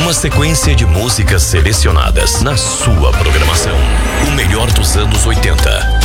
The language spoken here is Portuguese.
Uma sequência de músicas selecionadas na sua programação. O melhor dos anos 80,